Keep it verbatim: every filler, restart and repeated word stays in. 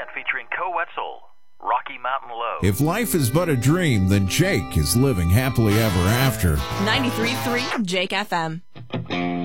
band featuring Co Wetzel, Rocky Mountain Low. If life is but a dream, then Jake is living happily ever after. ninety-three point three Jake F M.